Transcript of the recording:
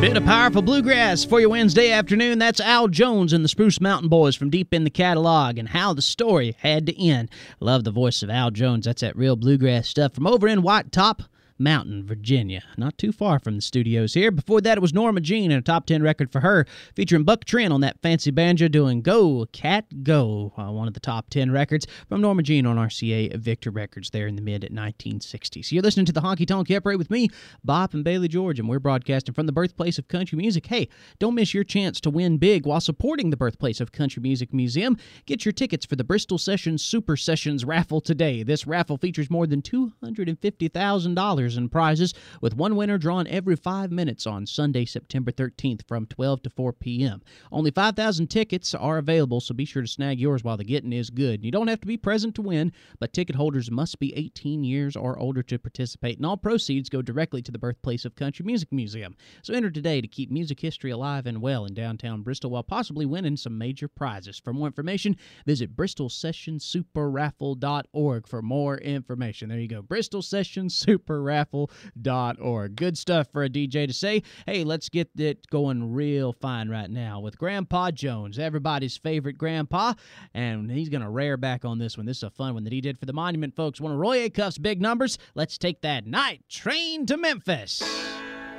bit of powerful bluegrass for your Wednesday afternoon. That's Al Jones and the Spruce Mountain Boys from deep in the catalog and how the story had to end. Love the voice of Al Jones. That's that real bluegrass stuff from over in White Top Mountain, Virginia. Not too far from the studios here. Before that, it was Norma Jean and a top 10 record for her, featuring Buck Trent on that fancy banjo doing Go, Cat, Go, one of the top 10 records from Norma Jean on RCA Victor Records there in the mid-1960s. You're listening to the Honky Tonk Upright with me, Bob and Bailey George, and we're broadcasting from the birthplace of country music. Hey, don't miss your chance to win big while supporting the birthplace of Country Music Museum. Get your tickets for the Bristol Sessions Super Sessions raffle today. This raffle features more than $250,000 in prizes, with one winner drawn every 5 minutes on Sunday, September 13th from 12 to 4 p.m. Only 5,000 tickets are available, so be sure to snag yours while the getting is good. You don't have to be present to win, but ticket holders must be 18 years or older to participate, and all proceeds go directly to the birthplace of Country Music Museum. So enter today to keep music history alive and well in downtown Bristol while possibly winning some major prizes. For more information, visit bristolsessionsuperraffle.org for more information. There you go, bristolsessionsuperraffle.org. Good stuff for a DJ to say. Hey, let's get it going real fine right now with Grandpa Jones, everybody's favorite grandpa, and he's going to rear back on this one. This is a fun one that he did for the Monument folks. One of Roy Acuff's big numbers. Let's take that night train to Memphis.